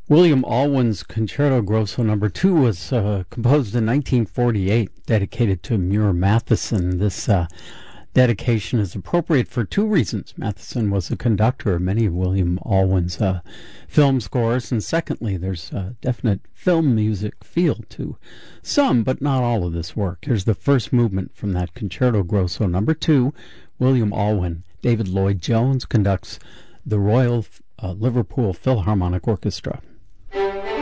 William Alwyn's Concerto Grosso No. 2 was composed in 1948, dedicated to Muir Matheson. This dedication is appropriate for two reasons. Matheson was a conductor of many of William Alwyn's film scores, and secondly, there's a definite film music feel to some, but not all of this work. Here's the first movement from that Concerto Grosso No. 2, William Alwyn. David Lloyd Jones conducts the Royal Liverpool Philharmonic Orchestra.